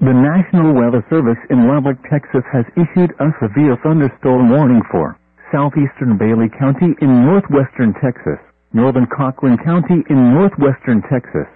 The National Weather Service in Lubbock, Texas has issued a severe thunderstorm warning for southeastern Bailey County in northwestern Texas, northern Cochran County in northwestern Texas,